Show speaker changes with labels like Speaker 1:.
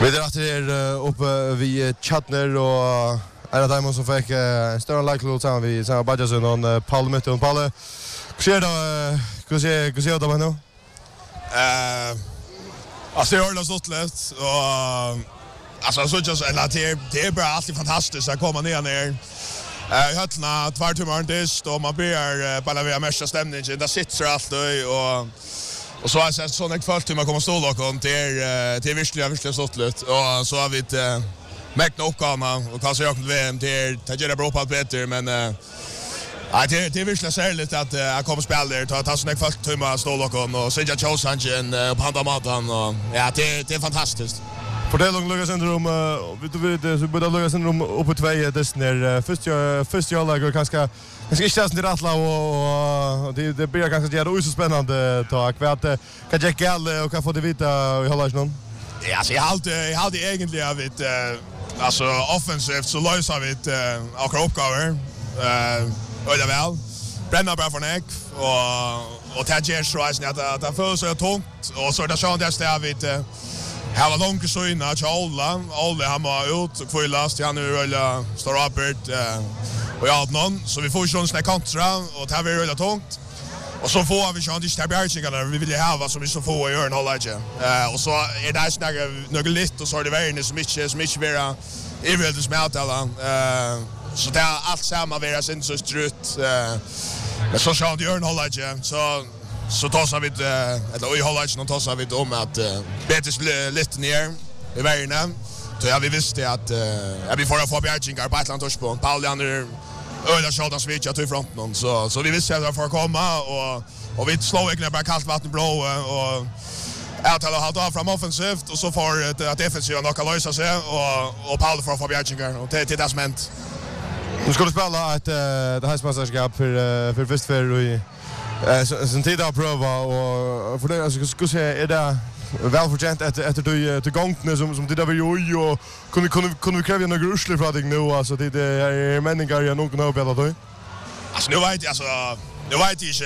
Speaker 1: Vi är efter uppe vid Chatner och en av dem som fick en större like tillsammans vid samma Badjasen och Paul Mytton. Paul, hur ser det då nu?
Speaker 2: Alltså det har stått lätt och alltså så just det är bara alltid fantastiskt att komma ner. Jag höllna 2 timmar dist och man ber bara via mesta stämningen. Det sitter allt och så har jag så när kvart till man kommer stå och det verkligen stått lätt och så har vi ett mäkna uppgåva och kanske jag VM till göra bra på allt bättre men det är verkligen särskilt att jag kommer spela där ta såna kvart timmar stå och så jag chose han på handa matan och ja det är fantastiskt.
Speaker 1: Fortell om Lucas syndrom så borde Lucas syndrom upp på 2 där första jag kanske inte chansar till Atla och det blir kanske det är så spännande tag vad kan jag gälla och kan få det vita i hållas någon.
Speaker 2: Ja, så jag hade egentligen jag vet alltså offensivt så löser vi och uppgåvor eller väl bränna bara från ägg och Tadjer Schweiz att det får så tungt och så där så där vet här var långt så innan att alla han var ut och får last han nu eller står uppåt och jag har någon så vi får ju såna kontra och det här blir väldigt tungt. Och så får vi chans till Bjärkingarna vi vill ha vad som vi så får göra en hållage. Och så är det några litet och så är det värre som inte vara eventuellt smält alla. Så det är allt samma vara sin så strutt. Men så ska det göra en hållage så tar vi eller i hållage någon tar vi om att betes lite ner i världen. Så ja vi visste att vi får få Bjärkingar på Atlantos på Paul Leander öla skjuta switch att i fronten så vi visste att det får komma och vi slår egentligen bara kallt vatten blå och att hålla fram offensivt och så får att defensiva några lösa sig och Paul får Bjärkingar och till det som hänt.
Speaker 1: Nu ska du spela ett det här mästerskap för Västfär och sen tid att prova och för det alltså ska se är det väl förtjänt efter till gången som det där vi ju och kunde vi kräva några rusler för dig nu alltså det är meningar jag nog kan ha spelat då.
Speaker 2: Alltså nu vet jag inte